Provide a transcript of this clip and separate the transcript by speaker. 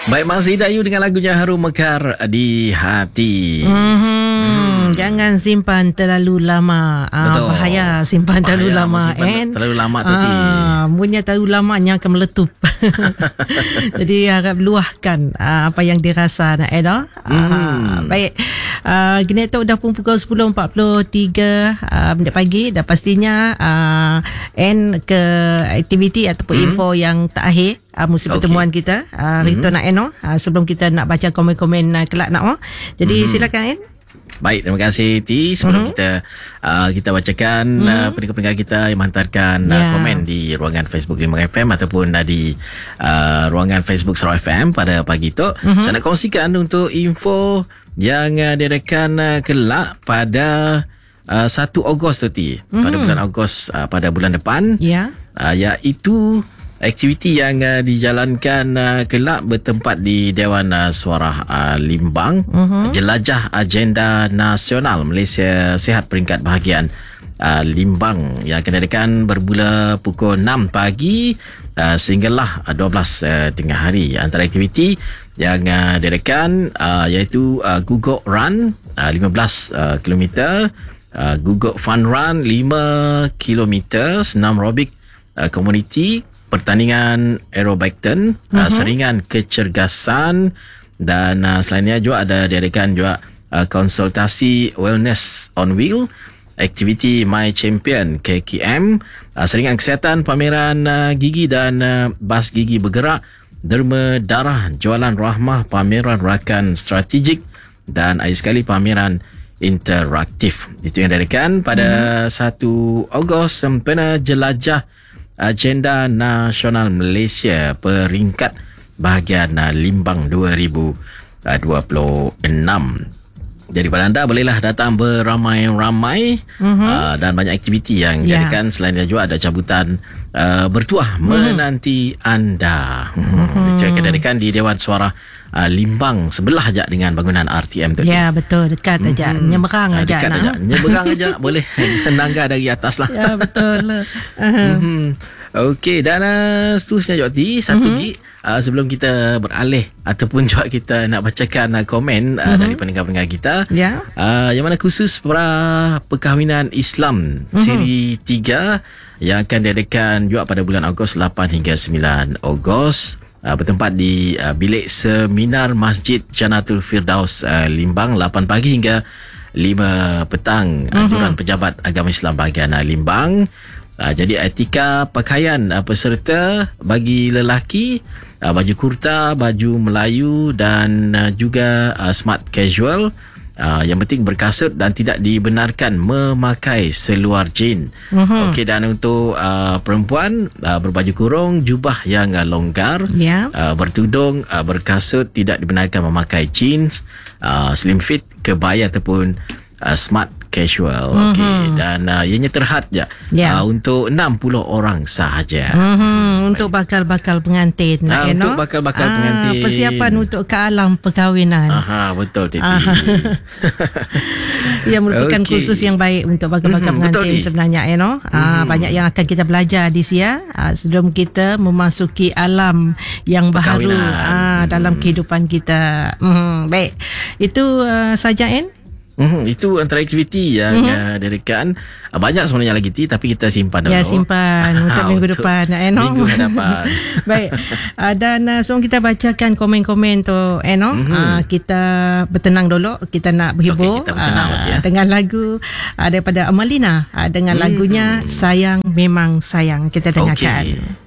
Speaker 1: Baik, Mak Sidayu dengan lagunya Harum Mekar di Hati.
Speaker 2: Jangan simpan terlalu lama. Bahaya simpan terlalu lama.
Speaker 1: Terlalu lama tu
Speaker 2: Punya terlalu lamanya akan meletup. Jadi harap luahkan apa yang dirasa nak baik. Gini tu dah pun pukul 10.43 minit pagi. Dah pastinya end ke aktiviti ataupun info yang terakhir musim pertemuan kita. Rito nak sebelum kita nak baca komen-komen kelak nak. Jadi silakan
Speaker 1: Baik, terima kasih Ti. Sebelum kita bacakan pendengar-pendengar kita yang menghantarkan komen di ruangan Facebook 5FM ataupun di ruangan Facebook Sarawak FM pada pagi tu, saya nak kongsikan untuk info yang diadakan kelak pada 1 Ogos tu Ti, pada bulan Ogos pada bulan depan, iaitu aktiviti yang dijalankan kelak bertempat di Dewan Suara Limbang, jelajah agenda nasional Malaysia Sihat peringkat bahagian Limbang, yang akan diadakan bermula pukul 6 pagi sehinggalah 12 tengah hari. Antara aktiviti yang diadakan iaitu Gugok Run 15 km, Gugok Fun Run 5 km, senam aerobik komuniti, pertandingan aerobikton, seringan kecergasan, dan selainnya juga ada diadakan juga konsultasi wellness on wheel, aktiviti My Champion KKM, seringan kesihatan, pameran gigi dan bas gigi bergerak, derma darah, jualan rahmah, pameran rakan strategik, dan akhir sekali pameran interaktif. Itu yang diadakan pada 1 Ogos sempena jelajah agenda nasional Malaysia peringkat bahagian Limbang 2026. Jadi pada anda bolehlah datang beramai-ramai dan banyak aktiviti yang diadakan. Selain itu juga ada cabutan bertuah menanti anda. Itu akan diadakan di Dewan Suara Limbang, sebelah aja dengan bangunan RTM tu.
Speaker 2: Ya, betul, dekat aja, nyeberang aja.
Speaker 1: Dekat aja, nyeberang aja boleh nangga dari atas lah.
Speaker 2: Ya, betul.
Speaker 1: Okey, dan seterusnya Joti, satu lagi sebelum kita beralih ataupun juga kita nak bacakan komen dari pendengar-pendengar kita, yang mana khusus para perkahwinan Islam siri 3 yang akan diadakan juga pada bulan Ogos 8 hingga 9 Ogos, bertempat di bilik seminar Masjid Jannatul Firdaus Limbang 8 pagi hingga 5 petang. Anjuran pejabat agama Islam bahagian Limbang. Jadi etika pakaian peserta bagi lelaki, baju kurta, baju Melayu dan juga smart casual. Yang penting berkasut dan tidak dibenarkan memakai seluar jin. Okey, dan untuk perempuan berbaju kurung, jubah yang longgar, bertudung, berkasut, tidak dibenarkan memakai jeans, slim fit, kebaya ataupun smart casual. Okey, dan ianya terhad je untuk 60 orang sahaja.
Speaker 2: Untuk bakal-bakal pengantin,
Speaker 1: untuk bakal-bakal pengantin,
Speaker 2: persiapan untuk ke alam perkahwinan.
Speaker 1: Betul Titi.
Speaker 2: Yang merupakan khusus yang baik untuk bakal-bakal pengantin sebenarnya, banyak yang akan kita belajar di sia sebelum kita memasuki alam yang baharu dalam kehidupan kita. Baik, itu saja
Speaker 1: itu antara aktiviti yang diadakan. Banyak sebenarnya lagi tapi kita simpan dulu.
Speaker 2: Ya, simpan untuk minggu depan.
Speaker 1: Minggu hadapan.
Speaker 2: Baik. Dan sebelum kita bacakan komen-komen tu, kita bertenang dulu. Kita nak berhibur dengan lagu daripada Amalina dengan lagunya Sayang Memang Sayang. Kita dengarkan.